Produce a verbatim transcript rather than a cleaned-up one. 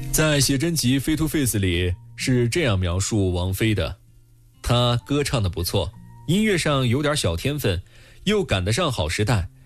在写真集《Face to Face》里是这样描述王菲的：她歌唱得不错，音乐上有点小天分，又赶得上好时代，